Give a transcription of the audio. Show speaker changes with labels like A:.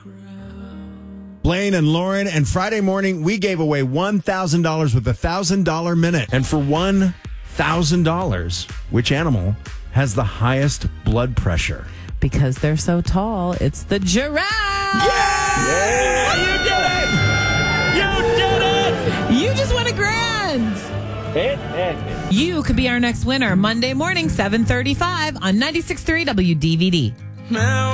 A: Blaine and Lauren, and Friday morning, we gave away $1,000 with a $1,000 minute. And for $1,000, which animal has the highest blood pressure?
B: Because they're so tall, it's the giraffe.
A: Yeah! You did it! You did it!
B: You just won $1,000. You could be our next winner Monday morning, 7:35 on 96.3 WDVD.